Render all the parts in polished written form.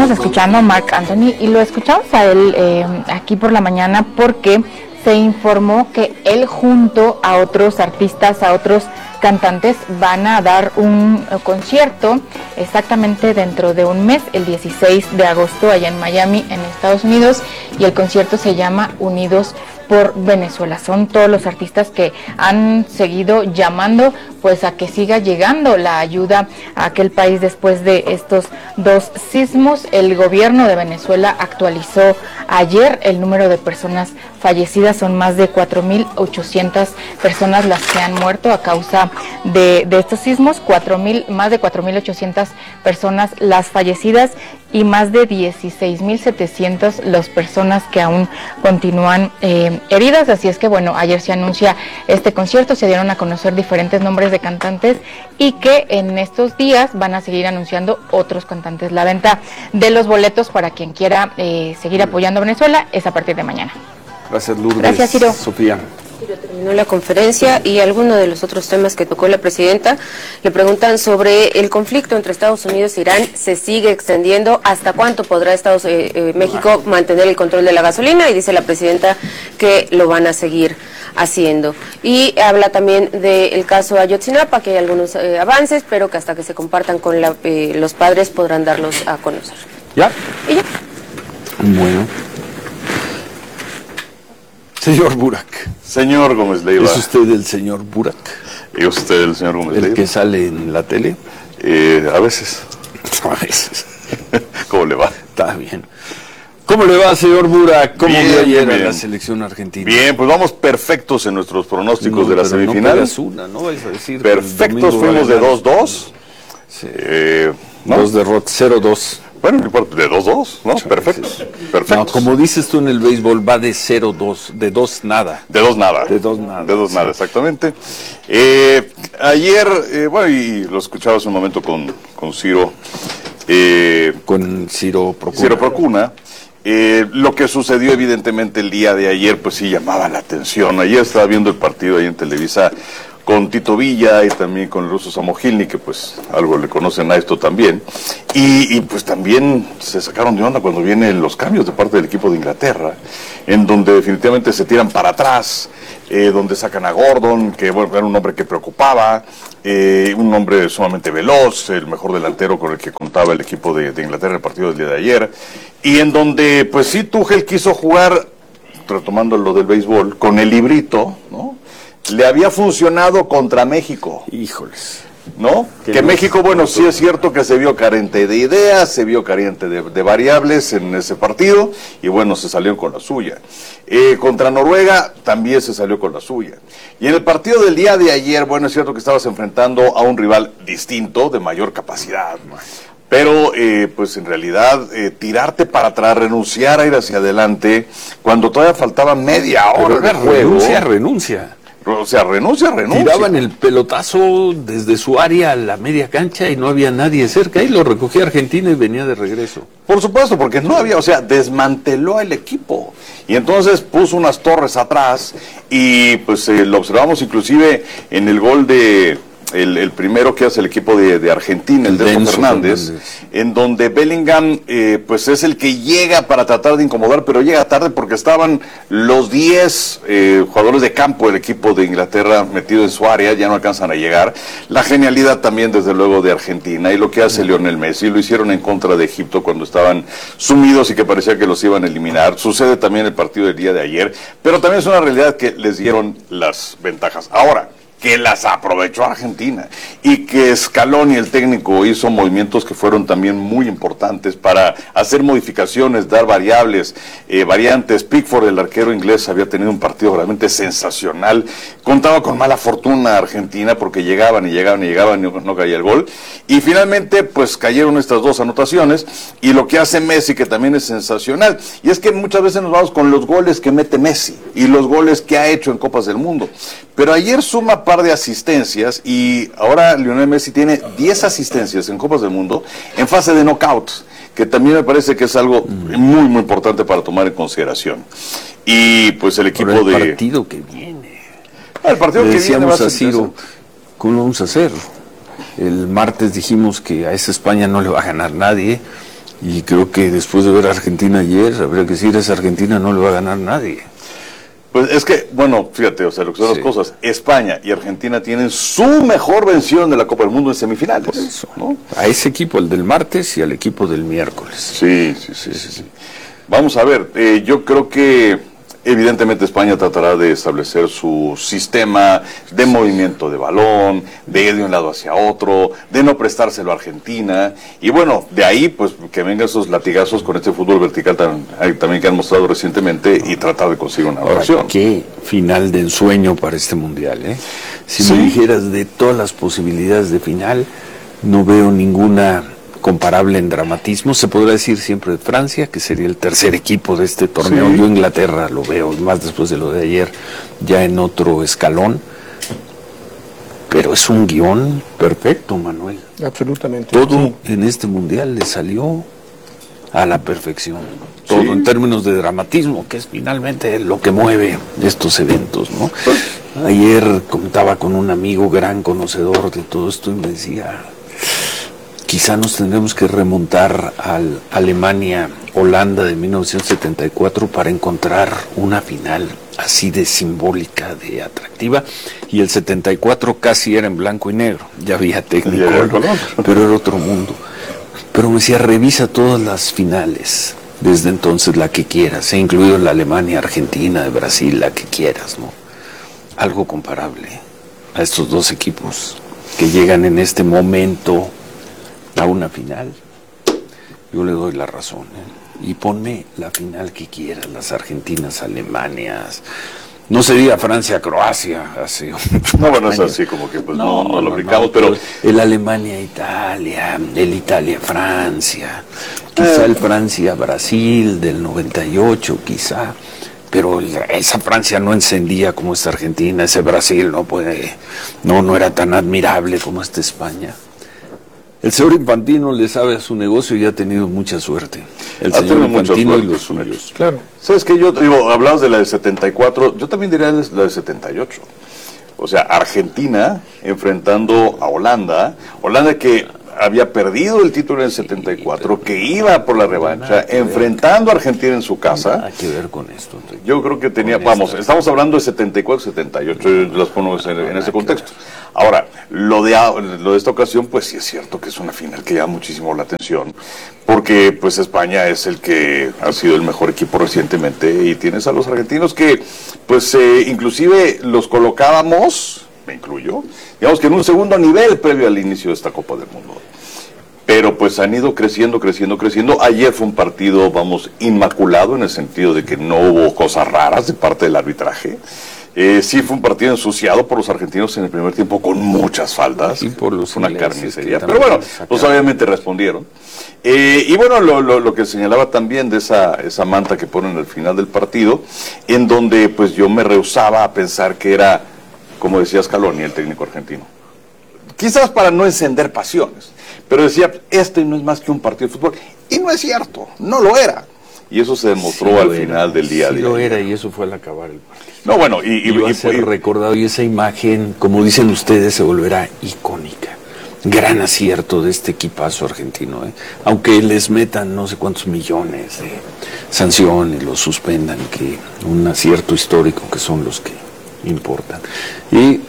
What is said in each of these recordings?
estamos escuchando Marc Anthony y lo escuchamos a él aquí por la mañana porque se informó que él junto a otros artistas, a otros cantantes van a dar un concierto exactamente dentro de un mes, el 16 de agosto allá en Miami, en Estados Unidos, y el concierto se llama Unidos por Venezuela. Son todos los artistas que han seguido llamando pues a que siga llegando la ayuda a aquel país después de estos dos sismos. El gobierno de Venezuela actualizó ayer el número de personas fallecidas, son más de 4.800 personas las que han muerto a causa de estos sismos, más de 4.800 personas las fallecidas y más de 16.700 las personas que aún continúan heridas. Así es que bueno, ayer se anuncia este concierto, se dieron a conocer diferentes nombres de cantantes y que en estos días van a seguir anunciando otros cantantes. La venta de los boletos para quien quiera seguir apoyando a Venezuela es a partir de mañana. Gracias, Lourdes. Gracias, Ciro. Sofía. Terminó la conferencia y algunos de los otros temas que tocó la presidenta. Le preguntan sobre el conflicto entre Estados Unidos e Irán. Se sigue extendiendo. ¿Hasta cuánto podrá México mantener el control de la gasolina? Y dice la presidenta que lo van a seguir haciendo. Y habla también del caso Ayotzinapa, que hay algunos avances, pero que hasta que se compartan con los padres podrán darlos a conocer. ¿Ya? ¿Y ya? Bueno. Señor Burak. Señor Gómez Leiva. ¿Es usted el señor Burak? ¿Es usted el señor Gómez Leiva? ¿El que sale en la tele? A veces. A veces. ¿Cómo le va? Está bien. ¿Cómo le va, señor Burak? ¿Cómo Bien, vio ayer bien. a la selección argentina? Bien, pues vamos perfectos en nuestros pronósticos de la semifinal. No vais a decir Perfectos, fuimos de 2-2. Sí. ¿No? 2 derrotas, 0-2. Bueno, no importa, de 2-2, ¿no? Perfectos. Perfectos. No, como dices tú en el béisbol, va de 0-2, de 2 nada. De 2 nada. De 2 nada. De 2 nada, exactamente. Ayer, bueno, y lo escuchaba hace un momento con Ciro. Con Ciro Procuna. Ciro Procuna. Lo que sucedió evidentemente el día de ayer, pues sí llamaba la atención. Ayer estaba viendo el partido ahí en Televisa con Tito Villa y también con el ruso Samogilny, que pues algo le conocen a esto también, y pues también se sacaron de onda cuando vienen los cambios de parte del equipo de Inglaterra, en donde definitivamente se tiran para atrás, donde sacan a Gordon, que bueno, era un hombre que preocupaba, un hombre sumamente veloz, el mejor delantero con el que contaba el equipo de Inglaterra en el partido del día de ayer, y en donde pues sí Tuchel quiso jugar, retomando lo del béisbol, con el librito, ¿no? Le había funcionado contra México. Híjoles. ¿No? Que México, bueno, sí es cierto que se vio carente de ideas, se vio carente de variables en ese partido, y bueno, se salió con la suya. Contra Noruega también se salió con la suya. Y en el partido del día de ayer, bueno, es cierto que estabas enfrentando a un rival distinto, de mayor capacidad, pero pues en realidad tirarte para atrás, renunciar a ir hacia adelante, cuando todavía faltaba media hora de juego. Renuncia. O sea, renuncia. Tiraban el pelotazo desde su área a la media cancha y no había nadie cerca, y lo recogía Argentina y venía de regreso. Por supuesto, porque no había, o sea, desmanteló el equipo. Y entonces puso unas torres atrás y pues lo observamos inclusive en el gol de... El primero que hace el equipo de Argentina, el Denso Fernández, en donde Bellingham pues es el que llega para tratar de incomodar, pero llega tarde porque estaban los 10 jugadores de campo del equipo de Inglaterra metidos en su área, ya no alcanzan a llegar. La genialidad también desde luego de Argentina, y lo que hace Lionel Messi, lo hicieron en contra de Egipto cuando estaban sumidos y que parecía que los iban a eliminar. Sucede también el partido del día de ayer, pero también es una realidad que les dieron las ventajas. Ahora, que las aprovechó Argentina y que Scaloni, el técnico, hizo movimientos que fueron también muy importantes para hacer modificaciones, dar variables, variantes. Pickford, el arquero inglés, había tenido un partido realmente sensacional. Contaba con mala fortuna Argentina porque llegaban y no caía el gol. Y finalmente, pues cayeron estas dos anotaciones, y lo que hace Messi, que también es sensacional. Y es que muchas veces nos vamos con los goles que mete Messi y los goles que ha hecho en Copas del Mundo. Pero ayer suma par de asistencias, y ahora Lionel Messi tiene 10 asistencias en Copas del Mundo en fase de knockouts, que también me parece que es algo muy, muy importante para tomar en consideración. Y pues el equipo el partido que viene. El partido que viene va a ser a Ciro, ¿cómo lo vamos a hacer? El martes dijimos que a esa España no le va a ganar nadie, Y creo que después de ver a Argentina ayer, habría que decir, esa Argentina no le va a ganar nadie. Pues es que, bueno, fíjate, o sea, lo que son las cosas, España y Argentina tienen su mejor versión de la Copa del Mundo en semifinales. Por eso, ¿no? A ese equipo, el del martes, y al equipo del miércoles. Sí. Vamos a ver, yo creo que evidentemente España tratará de establecer su sistema de movimiento de balón, de ir de un lado hacia otro, de no prestárselo a Argentina, y bueno, de ahí pues que vengan esos latigazos con este fútbol vertical también que han mostrado recientemente y tratar de conseguir una versión. Qué final de ensueño para este mundial, ¿eh? Si me dijeras de todas las posibilidades de final, no veo ninguna comparable en dramatismo. Se podrá decir siempre de Francia, que sería el tercer equipo de este torneo. Yo Inglaterra lo veo, más después de lo de ayer, ya en otro escalón. Pero es un guión perfecto, Manuel. Absolutamente. Todo en este mundial le salió a la perfección. Todo en términos de dramatismo, que es finalmente lo que mueve estos eventos, ¿no? Ayer contaba con un amigo gran conocedor de todo esto y me decía, quizá nos tendremos que remontar al Alemania-Holanda de 1974 para encontrar una final así de simbólica, de atractiva, y el 74 casi era en blanco y negro, ya había técnico, pero era otro mundo. Pero me decía, revisa todas las finales, desde entonces la que quieras, incluido la Alemania, Argentina, de Brasil, la que quieras, ¿no? Algo comparable a estos dos equipos que llegan en este momento a una final, yo le doy la razón, ¿eh? Y ponme la final que quieras, las Argentinas, Alemanias, no sería Francia-Croacia, hace no, bueno, es así como que pues no lo brincamos, pero el Alemania-Italia, el Italia-Francia, quizá el Francia-Brasil del 98, quizá, pero esa Francia no encendía como esta Argentina, ese Brasil no era tan admirable como esta España. El señor Infantino le sabe a su negocio y ha tenido mucha suerte. El señor Infantino y los suyos. Claro. ¿Sabes qué? Yo digo, hablabas de la de 74, yo también diría la de 78. O sea, Argentina enfrentando a Holanda que había perdido el título en el 74, que iba por la revancha, enfrentando a Argentina en su casa. Nada que ver con esto, Enrique. Yo creo que tenía, estamos hablando de 74, 78, las ponemos en ese contexto. Ahora, lo de esta ocasión, pues sí es cierto que es una final que llama muchísimo la atención, porque pues España es el que ha sido el mejor equipo recientemente, y tienes a los argentinos que, pues inclusive los colocábamos, me incluyo, digamos que en un segundo nivel previo al inicio de esta Copa del Mundo. Pero pues han ido creciendo. Ayer fue un partido, inmaculado, en el sentido de que no hubo cosas raras de parte del arbitraje. Sí fue un partido ensuciado por los argentinos en el primer tiempo, con muchas faltas. Y por los una ingleses, carnicería. Pero bueno, pues obviamente respondieron. Y bueno, lo que señalaba también de esa manta que ponen al final del partido, en donde pues yo me rehusaba a pensar que era, como decía Scaloni, el técnico argentino. Quizás para no encender pasiones, pero decía, este no es más que un partido de fútbol. Y no es cierto, no lo era. Y eso se demostró al final del día a día. Sí lo era, y eso fue al acabar el partido. No, bueno, y va a ser recordado, y esa imagen, como dicen ustedes, se volverá icónica. Gran acierto de este equipazo argentino, ¿eh? Aunque les metan no sé cuántos millones de sanciones, los suspendan, que un acierto histórico que son los que importan. Y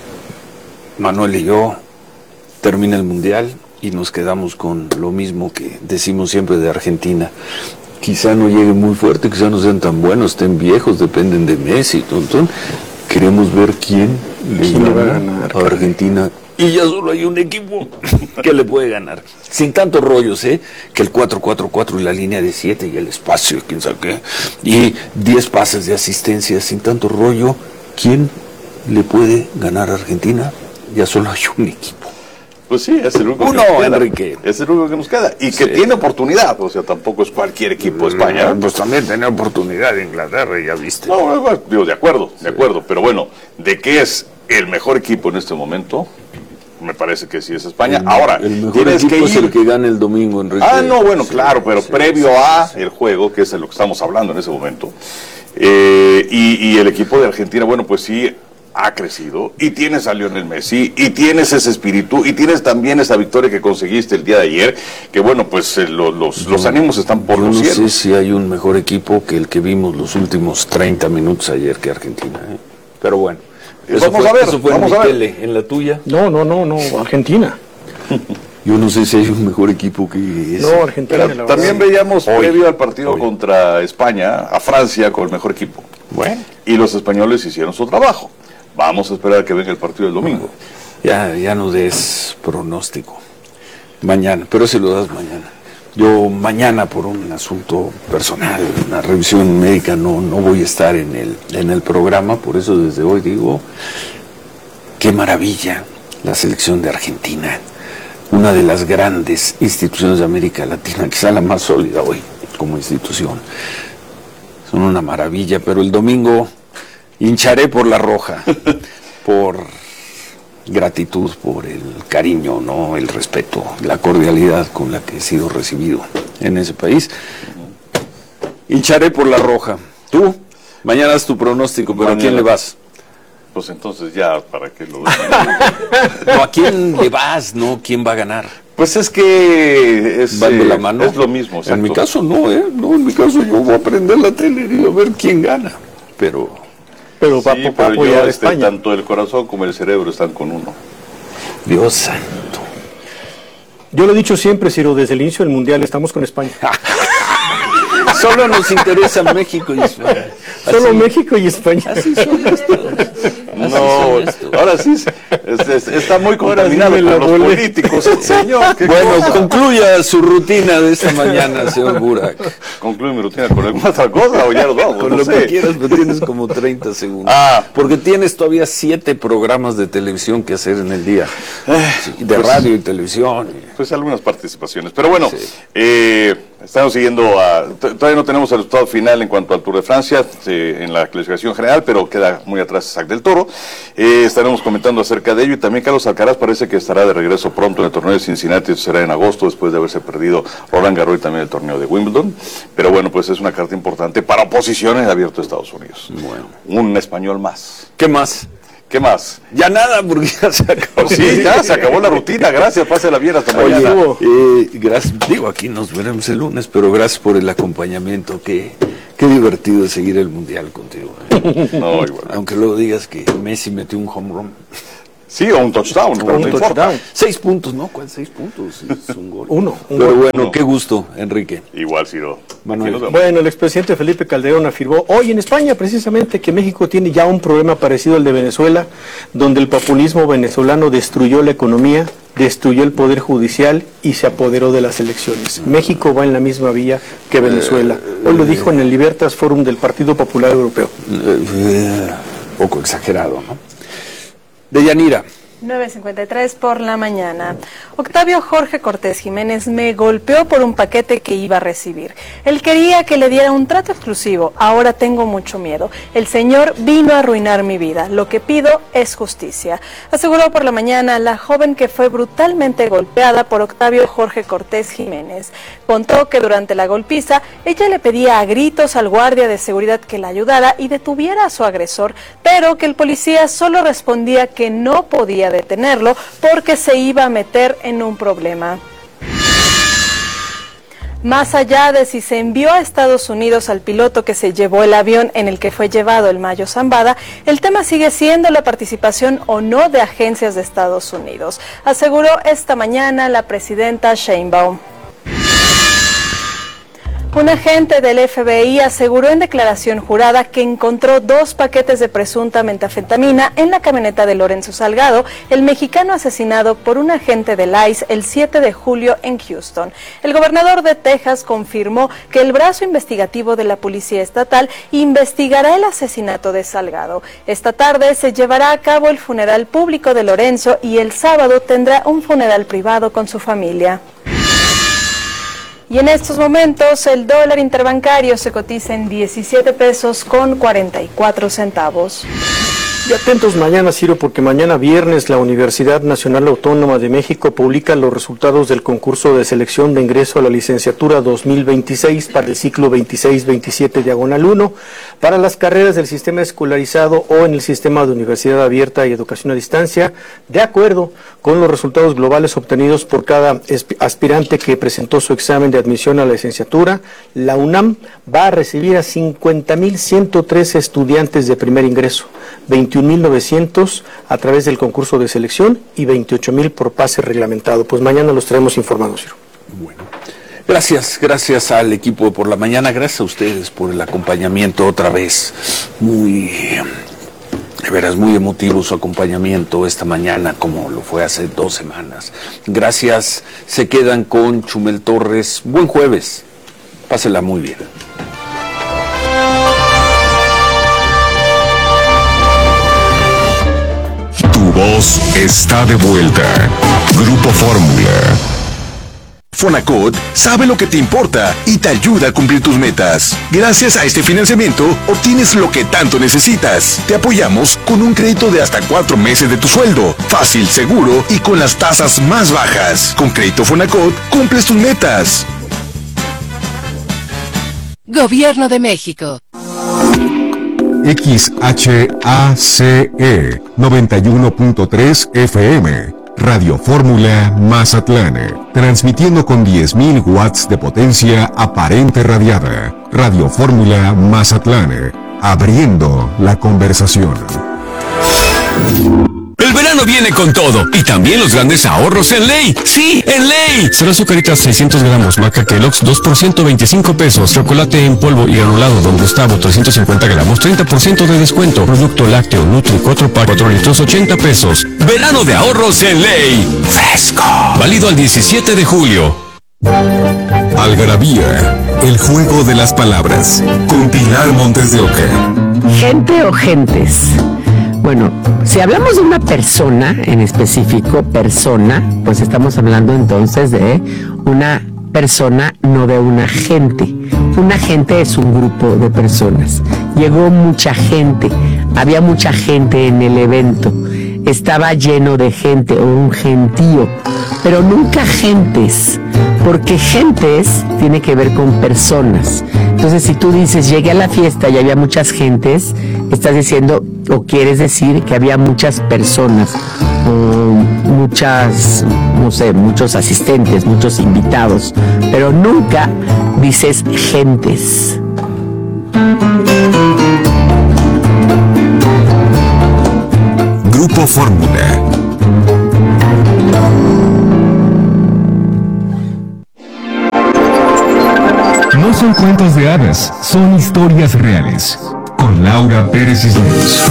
Manuel y yo, termina el Mundial y nos quedamos con lo mismo que decimos siempre de Argentina. Quizá no lleguen muy fuerte, quizá no sean tan buenos, estén viejos, dependen de Messi, tontón. Queremos ver quién le va a ganar a Argentina. Y ya solo hay un equipo que le puede ganar. Sin tantos rollos, que el 4-4-4 y la línea de 7 y el espacio, quién sabe qué. Y 10 pases de asistencia, sin tanto rollo. ¿Quién le puede ganar a Argentina? Ya solo hay un equipo. Pues sí, es el único que nos queda. Enrique. Es el único que nos queda. Y que tiene oportunidad, o sea, tampoco es cualquier equipo de España. Pues también tenía oportunidad de Inglaterra, ya viste. No, bueno, digo, de acuerdo. Pero bueno, de qué es el mejor equipo en este momento, me parece que sí es España. Ahora, el mejor tienes equipo que es ir. el que gana el domingo, Enrique. No, bueno, claro, pero previo a el juego, que es de lo que estamos hablando en ese momento, y el equipo de Argentina, bueno, pues sí, ha crecido, y tienes a Lionel Messi, y tienes ese espíritu, y tienes también esa victoria que conseguiste el día de ayer, que bueno, pues los ánimos están por los cielos. No sé si hay un mejor equipo que el que vimos los últimos 30 minutos ayer que Argentina, ¿eh? Pero bueno, vamos a ver, eso fue vamos a ver. ¿En la tuya? No, Argentina. Yo no sé si hay un mejor equipo que ese. No, Argentina. Pero también veíamos previo al partido contra España, a Francia con el mejor equipo. Bueno. Y los españoles hicieron su trabajo. Vamos a esperar a que venga el partido del domingo. Ya no des pronóstico. Mañana, pero se lo das mañana. Yo mañana, por un asunto personal, una revisión médica, no voy a estar en el programa, por eso desde hoy digo, qué maravilla la selección de Argentina, una de las grandes instituciones de América Latina, quizá la más sólida hoy como institución. Son una maravilla, pero el domingo hincharé por la roja, por gratitud, por el cariño, ¿no? El respeto, la cordialidad con la que he sido recibido en ese país. Hincharé por la roja. ¿Tú? Mañana es tu pronóstico, pero mañana, ¿a quién le vas? Pues entonces ya, ¿para qué lo No, ¿a quién le vas? No, ¿quién va a ganar? Pues es que ¿Va de la mano? Es lo mismo, exacto. En mi caso no, No, en mi caso yo voy a prender la tele y a ver quién gana. Pero va a apoyar a España. Tanto el corazón como el cerebro están con uno. Dios santo. Yo lo he dicho siempre, Ciro, desde el inicio del Mundial estamos con España. Solo nos interesa México y España. Solo México y España. Así son estos. No, ahora sí está muy contaminado con los políticos, señor. Bueno, concluya su rutina de esta mañana, señor Burak. ¿Concluye mi rutina con alguna otra cosa o ya nos vamos? Con no lo sé. que quieras, pero tienes como 30 segundos. Porque tienes todavía 7 programas de televisión que hacer en el día. Sí, de radio y televisión. Pues algunas participaciones. Pero bueno, sí. Estamos siguiendo todavía no tenemos el resultado final en cuanto al Tour de Francia en la clasificación general, pero queda muy atrás Isaac del Toro. Estaremos comentando acerca de ello, y también Carlos Alcaraz parece que estará de regreso pronto en el torneo de Cincinnati. Eso será en agosto, después de haberse perdido Roland Garros y también el torneo de Wimbledon. Pero bueno, pues es una carta importante para oposiciones abierto a Estados Unidos. Bueno. Un español más. ¿Qué más? ¿Qué más? Ya nada, porque ya se acabó. Sí, ya se acabó la rutina. Gracias, pásela bien, hasta mañana. Gracias. Digo, aquí nos veremos el lunes, pero gracias por el acompañamiento. Qué divertido es seguir el Mundial contigo. No, igual. Aunque luego digas que Messi metió un home run. Sí, o un touchdown, pero no importa. 6 puntos, ¿no? ¿Cuál 6 puntos? Es un gol. Uno. Pero bueno, qué gusto, Enrique. Igual, Ciro. Manuel. Bueno, el expresidente Felipe Calderón afirmó hoy en España precisamente que México tiene ya un problema parecido al de Venezuela, donde el populismo venezolano destruyó la economía, destruyó el poder judicial y se apoderó de las elecciones. México va en la misma vía que Venezuela. Hoy lo dijo en el Libertas Forum del Partido Popular Europeo. Poco exagerado, ¿no? Deyanira. 9:53 por la mañana. Octavio Jorge Cortés Jiménez me golpeó por un paquete que iba a recibir. Él quería que le diera un trato exclusivo. Ahora tengo mucho miedo. El señor vino a arruinar mi vida. Lo que pido es justicia. Aseguró por la mañana la joven que fue brutalmente golpeada por Octavio Jorge Cortés Jiménez. Contó que durante la golpiza ella le pedía a gritos al guardia de seguridad que la ayudara y detuviera a su agresor, pero que el policía solo respondía que no podía detenerlo porque se iba a meter en un problema. Más allá de si se envió a Estados Unidos al piloto que se llevó el avión en el que fue llevado el Mayo Zambada, el tema sigue siendo la participación o no de agencias de Estados Unidos, aseguró esta mañana la presidenta Sheinbaum. Un agente del FBI aseguró en declaración jurada que encontró 2 paquetes de presunta metanfetamina en la camioneta de Lorenzo Salgado, el mexicano asesinado por un agente del ICE el 7 de julio en Houston. El gobernador de Texas confirmó que el brazo investigativo de la Policía Estatal investigará el asesinato de Salgado. Esta tarde se llevará a cabo el funeral público de Lorenzo y el sábado tendrá un funeral privado con su familia. Y en estos momentos el dólar interbancario se cotiza en 17 pesos con 44 centavos. Y atentos mañana, Ciro, porque mañana viernes la Universidad Nacional Autónoma de México publica los resultados del concurso de selección de ingreso a la licenciatura 2026 para el ciclo 26-27 diagonal 1 para las carreras del sistema escolarizado o en el sistema de universidad abierta y educación a distancia, de acuerdo con los resultados globales obtenidos por cada aspirante que presentó su examen de admisión a la licenciatura. La UNAM va a recibir a 50.113 estudiantes de primer ingreso, 21.900 a través del concurso de selección y 28.000 por pase reglamentado. Pues mañana los traemos informados, Ciro. Bueno, gracias al equipo de Por la Mañana, gracias a ustedes por el acompañamiento otra vez. De veras, muy emotivo su acompañamiento esta mañana, como lo fue hace 2 semanas. Gracias, se quedan con Chumel Torres. Buen jueves, pásela muy bien. Tu voz está de vuelta. Grupo Fórmula. Fonacot sabe lo que te importa y te ayuda a cumplir tus metas. Gracias a este financiamiento, obtienes lo que tanto necesitas. Te apoyamos con un crédito de hasta 4 meses de tu sueldo. Fácil, seguro y con las tasas más bajas. Con Crédito Fonacot, cumples tus metas. Gobierno de México. XHACE 91.3 FM. Radio Fórmula Mazatlán, transmitiendo con 10.000 watts de potencia aparente radiada. Radio Fórmula Mazatlán, abriendo la conversación. El verano viene con todo, y también los grandes ahorros en Ley. ¡Sí, en Ley! Será azucaritas 600 gramos, marca Kellogg's, 2 por 125 pesos. Chocolate en polvo y granulado Don Gustavo, 350 gramos, 30% de descuento. Producto lácteo Nutri 4-pack, 4 litros, 80 pesos. Verano de ahorros en Ley. ¡Fresco! Válido al 17 de julio. Algarabía, el juego de las palabras. Con Pilar Montes de Oca. ¿Gente o gentes? Bueno, si hablamos de una persona en específico, persona, pues estamos hablando entonces de una persona, no de una gente. Una gente es un grupo de personas. Llegó mucha gente, había mucha gente en el evento, estaba lleno de gente o un gentío, pero nunca gentes, porque gentes tiene que ver con personas. Entonces, si tú dices, llegué a la fiesta y había muchas gentes, estás diciendo o quieres decir que había muchas personas, o muchas, no sé, muchos asistentes, muchos invitados, pero nunca dices gentes. Grupo Fórmula. No son cuentos de hadas, son historias reales. Con Laura Pérez Cisneros.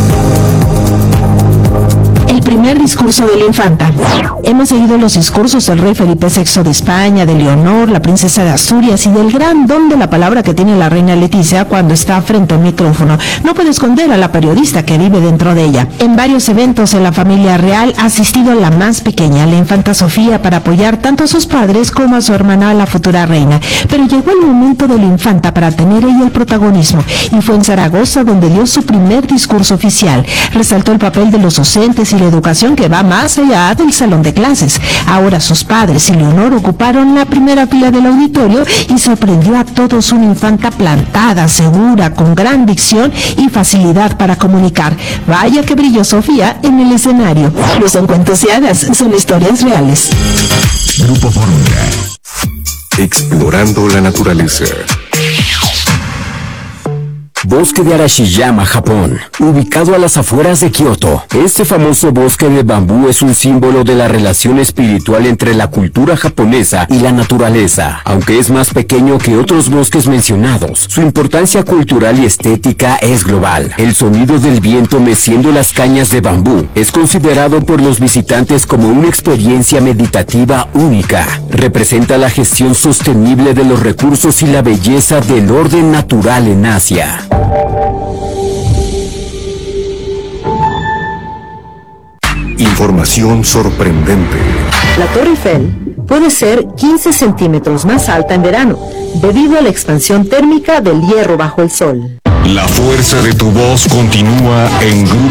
El primer discurso de la infanta. Hemos seguido los discursos del rey Felipe VI de España, de Leonor, la princesa de Asturias y del gran don de la palabra que tiene la reina Leticia cuando está frente al micrófono. No puede esconder a la periodista que vive dentro de ella. En varios eventos en la familia real ha asistido la más pequeña, la infanta Sofía, para apoyar tanto a sus padres como a su hermana, la futura reina. Pero llegó el momento de la infanta para tener ella el protagonismo, y fue en Zaragoza donde dio su primer discurso oficial. Resaltó el papel de los docentes y la educación que va más allá del salón de clases. Ahora sus padres y Leonor ocuparon la primera fila del auditorio y sorprendió a todos una infanta plantada, segura, con gran dicción y facilidad para comunicar. Vaya que brilló Sofía en el escenario. No son cuentos de hadas, son historias reales. Grupo Fórmula. Explorando la naturaleza. Bosque de Arashiyama, Japón, ubicado a las afueras de Kioto. Este famoso bosque de bambú es un símbolo de la relación espiritual entre la cultura japonesa y la naturaleza. Aunque es más pequeño que otros bosques mencionados, su importancia cultural y estética es global. El sonido del viento meciendo las cañas de bambú es considerado por los visitantes como una experiencia meditativa única. Representa la gestión sostenible de los recursos y la belleza del orden natural en Asia. Información sorprendente. La Torre Eiffel puede ser 15 centímetros más alta en verano, debido a la expansión térmica del hierro bajo el sol. La fuerza de tu voz continúa en Grupo